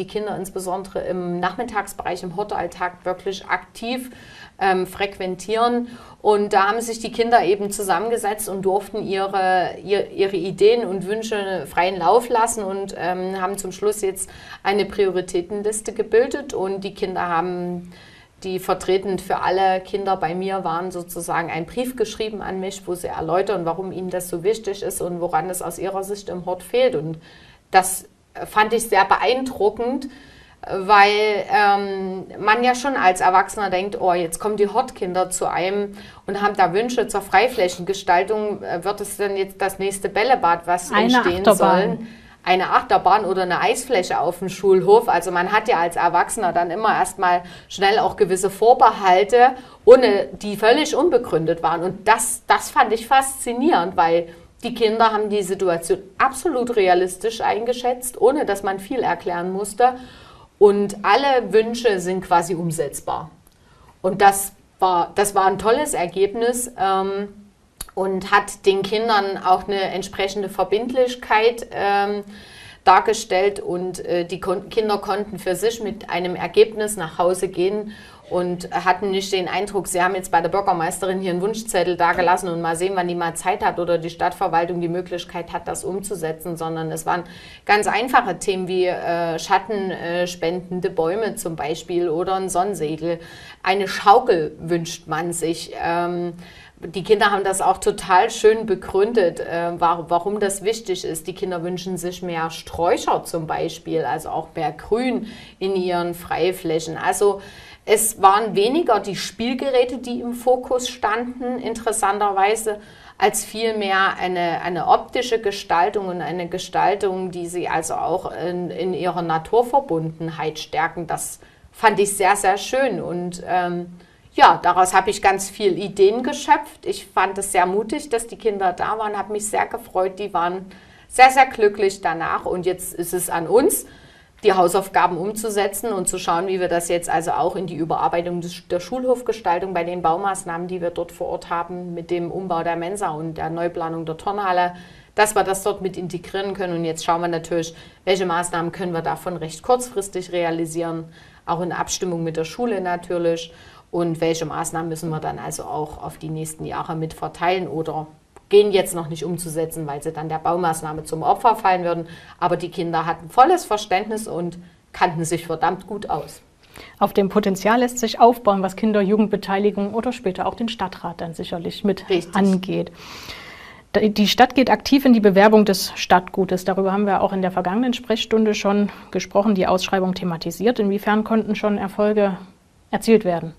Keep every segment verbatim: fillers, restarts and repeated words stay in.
die Kinder insbesondere im Nachmittagsbereich, im Hortalltag wirklich aktiv ähm, frequentieren. Und da haben sich die Kinder eben zusammengesetzt und durften ihre, ihre, ihre Ideen und Wünsche freien Lauf lassen und ähm, haben zum Schluss jetzt eine Prioritätenliste gebildet. Und die Kinder haben, die vertretend für alle Kinder bei mir waren, sozusagen einen Brief geschrieben an mich, wo sie erläutern, warum ihnen das so wichtig ist und woran es aus ihrer Sicht im Hort fehlt. Und das fand ich sehr beeindruckend, weil ähm, man ja schon als Erwachsener denkt, oh, jetzt kommen die Hortkinder zu einem und haben da Wünsche zur Freiflächengestaltung. Wird es denn jetzt das nächste Bällebad, was Eine entstehen Achterbahn. soll? Eine Achterbahn oder eine Eisfläche auf dem Schulhof. Also man hat ja als Erwachsener dann immer erstmal schnell auch gewisse Vorbehalte, ohne die völlig unbegründet waren. Und das, das fand ich faszinierend, weil die Kinder haben die Situation absolut realistisch eingeschätzt, ohne dass man viel erklären musste. Und alle Wünsche sind quasi umsetzbar. Und das war, das war ein tolles Ergebnis ähm, und hat den Kindern auch eine entsprechende Verbindlichkeit ähm, dargestellt. Und äh, die Kon- Kinder konnten für sich mit einem Ergebnis nach Hause gehen und hatten nicht den Eindruck, sie haben jetzt bei der Bürgermeisterin hier einen Wunschzettel dagelassen und mal sehen, wann die mal Zeit hat oder die Stadtverwaltung die Möglichkeit hat, das umzusetzen, sondern es waren ganz einfache Themen wie äh, schattenspendende Bäume zum Beispiel oder ein Sonnensegel. Eine Schaukel wünscht man sich. Ähm, Die Kinder haben das auch total schön begründet, äh, warum das wichtig ist. Die Kinder wünschen sich mehr Sträucher zum Beispiel, also auch mehr Grün in ihren Freiflächen. Also es waren weniger die Spielgeräte, die im Fokus standen, interessanterweise, als vielmehr eine, eine optische Gestaltung und eine Gestaltung, die sie also auch in, in ihrer Naturverbundenheit stärken. Das fand ich sehr, sehr schön und ähm, ja, daraus habe ich ganz viel Ideen geschöpft. Ich fand es sehr mutig, dass die Kinder da waren, habe mich sehr gefreut. Die waren sehr, sehr glücklich danach. Und jetzt ist es an uns, die Hausaufgaben umzusetzen und zu schauen, wie wir das jetzt also auch in die Überarbeitung des, der Schulhofgestaltung bei den Baumaßnahmen, die wir dort vor Ort haben, mit dem Umbau der Mensa und der Neuplanung der Turnhalle, dass wir das dort mit integrieren können. Und jetzt schauen wir natürlich, welche Maßnahmen können wir davon recht kurzfristig realisieren, auch in Abstimmung mit der Schule natürlich. Und welche Maßnahmen müssen wir dann also auch auf die nächsten Jahre mit verteilen oder gehen jetzt noch nicht umzusetzen, weil sie dann der Baumaßnahme zum Opfer fallen würden. Aber die Kinder hatten volles Verständnis und kannten sich verdammt gut aus. Auf dem Potenzial lässt sich aufbauen, was Kinder-, Jugendbeteiligung oder später auch den Stadtrat dann sicherlich mit Richtig. angeht. Die Stadt geht aktiv in die Bewerbung des Stadtgutes. Darüber haben wir auch in der vergangenen Sprechstunde schon gesprochen, die Ausschreibung thematisiert. Inwiefern konnten schon Erfolge erzielt werden?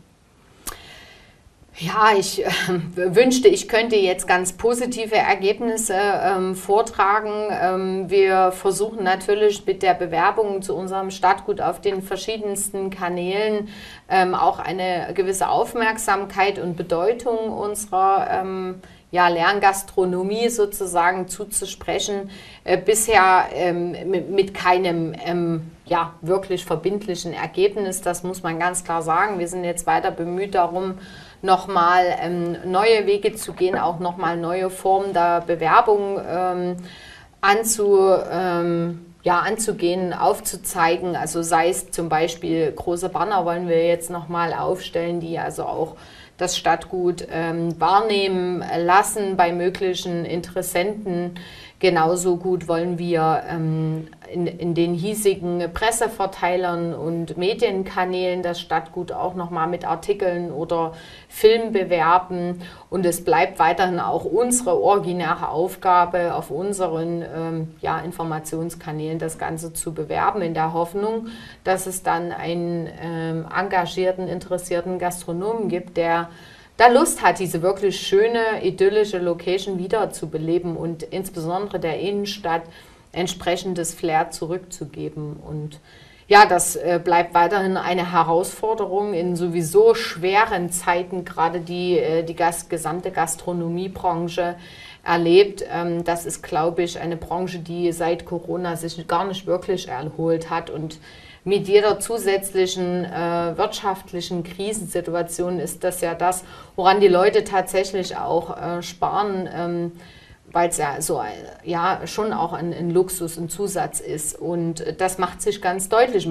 Ja, ich äh, wünschte, ich könnte jetzt ganz positive Ergebnisse ähm, vortragen. Ähm, wir versuchen natürlich mit der Bewerbung zu unserem Stadtgut auf den verschiedensten Kanälen ähm, auch eine gewisse Aufmerksamkeit und Bedeutung unserer ähm, ja, Lerngastronomie sozusagen zuzusprechen. Äh, bisher ähm, mit, mit keinem ähm, ja, wirklich verbindlichen Ergebnis, das muss man ganz klar sagen. Wir sind jetzt weiter bemüht darum, nochmal ähm, neue Wege zu gehen, auch nochmal neue Formen der Bewerbung ähm, anzu, ähm, ja, anzugehen, aufzuzeigen. Also sei es zum Beispiel große Banner wollen wir jetzt nochmal aufstellen, die also auch das Stadtgut ähm, wahrnehmen lassen bei möglichen Interessenten. Genauso gut wollen wir ähm, in, in den hiesigen Presseverteilern und Medienkanälen das Stadtgut auch nochmal mit Artikeln oder Filmen bewerben. Und es bleibt weiterhin auch unsere originäre Aufgabe, auf unseren ähm, ja, Informationskanälen das Ganze zu bewerben, in der Hoffnung, dass es dann einen ähm, engagierten, interessierten Gastronomen gibt, der da Lust hat, diese wirklich schöne, idyllische Location wiederzubeleben und insbesondere der Innenstadt entsprechendes Flair zurückzugeben. Und ja, das äh, bleibt weiterhin eine Herausforderung in sowieso schweren Zeiten, gerade die äh, die Gas gesamte Gastronomiebranche erlebt. Ähm, das ist, glaube ich, eine Branche, die seit Corona sich gar nicht wirklich erholt hat und mit jeder zusätzlichen äh, wirtschaftlichen Krisensituation ist das ja das, woran die Leute tatsächlich auch äh, sparen, ähm, weil es ja so ja schon auch ein, ein Luxus, ein Zusatz ist. Und das macht sich ganz deutlich.